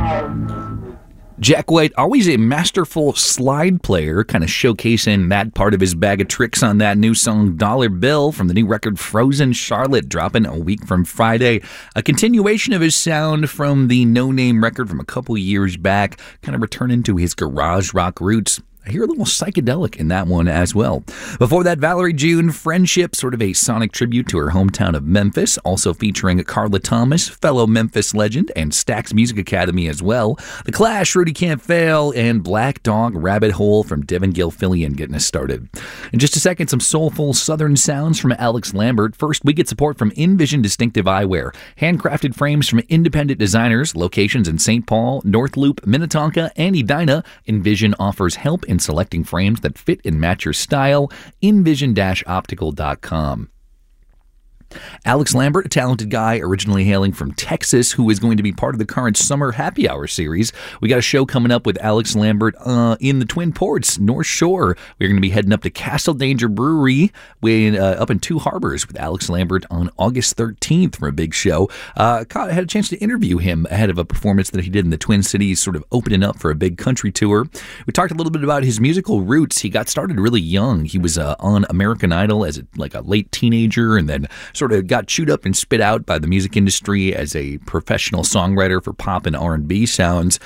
Jack White, always a masterful slide player, kind of showcasing that part of his bag of tricks on that new song Dollar Bill from the new record Frozen Charlotte, dropping a week from Friday. A continuation of his sound from the No Name record from a couple years back, kind of returning to his garage rock roots. I hear a little psychedelic in that one as well. Before that, Valerie June, Friendship, sort of a sonic tribute to her hometown of Memphis, also featuring Carla Thomas, fellow Memphis legend, and Stax Music Academy as well. The Clash, Rudy Can't Fail, and Black Dog, Rabbit Hole from Devin Gilfillian getting us started. In just a second, some soulful southern sounds from Alex Lambert. First, we get support from InVision Distinctive Eyewear. Handcrafted frames from independent designers, locations in St. Paul, North Loop, Minnetonka, and Edina. InVision offers help in selecting frames that fit and match your style. InVision-optical.com. Alex Lambert, a talented guy originally hailing from Texas, who is going to be part of the current Summer Happy Hour series. We got a show coming up with Alex Lambert in the Twin Ports, North Shore. We're going to be heading up to Castle Danger Brewery up in Two Harbors with Alex Lambert on August 13th for a big show. Had a chance to interview him ahead of a performance that he did in the Twin Cities, sort of opening up for a big country tour. We talked a little bit about his musical roots. He got started really young. He was on American Idol as a late teenager, and then sort of got chewed up and spit out by the music industry as a professional songwriter for pop and R&B sounds.